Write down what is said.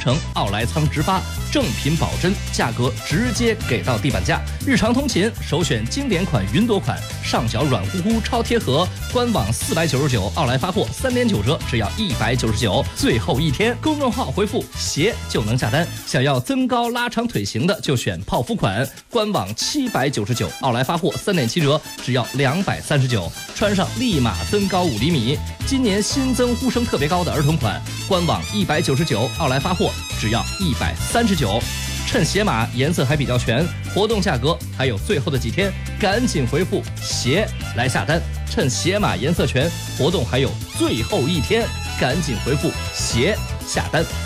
程奥莱仓直发，正品保真，价格直接给到地板价。日常通勤首选经典款云朵款，上脚软乎乎超贴合，官网499，奥莱发货3.9折，只要199。最后一天，公众号回复鞋就能下单。想要增高拉长腿型的就选泡芙款，官网799，奥莱发货3.7折，只要239。穿上立马增高5厘米。今年新增呼声特别高的儿童款，官网199，奥莱发货只要139。趁鞋码颜色还比较全，活动价格还有最后的几天，赶紧回复鞋来下单。趁鞋码颜色全，活动还有最后一天，赶紧回复鞋下单。